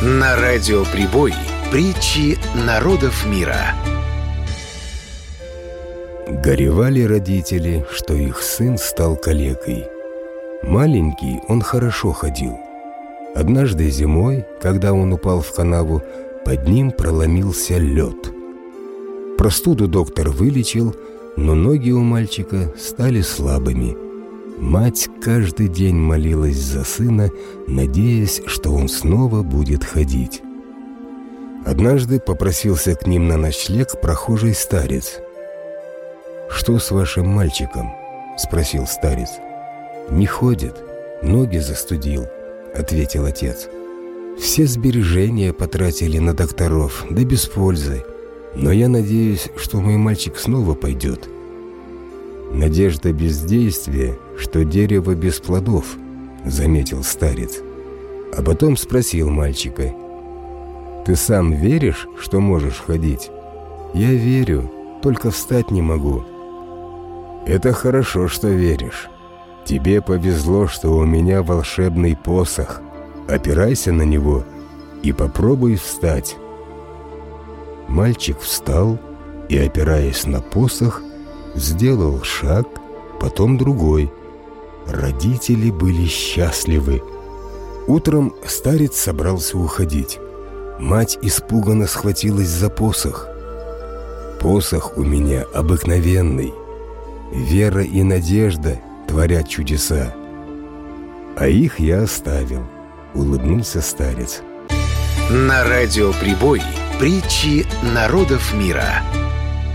На радио Прибой притчи народов мира. Горевали родители, что их сын стал калекой. Маленький он хорошо ходил. Однажды зимой, когда он упал в канаву, под ним проломился лед. Простуду доктор вылечил, но ноги у мальчика стали слабыми. Мать каждый день молилась за сына, надеясь, что он снова будет ходить. Однажды попросился к ним на ночлег прохожий старец. «Что с вашим мальчиком?» — спросил старец. «Не ходит, ноги застудил», — ответил отец. «Все сбережения потратили на докторов, да без пользы. Но я надеюсь, что мой мальчик снова пойдет». «Надежда бездействия, что дерево без плодов», — заметил старец. А потом спросил мальчика: «Ты сам веришь, что можешь ходить?» «Я верю, только встать не могу». «Это хорошо, что веришь. Тебе повезло, что у меня волшебный посох. Опирайся на него и попробуй встать». Мальчик встал и, опираясь на посох, сделал шаг, потом другой. Родители были счастливы. Утром старец собрался уходить. Мать испуганно схватилась за посох. «Посох у меня обыкновенный. Вера и надежда творят чудеса. А их я оставил», — улыбнулся старец. На радио Прибой притчи народов мира.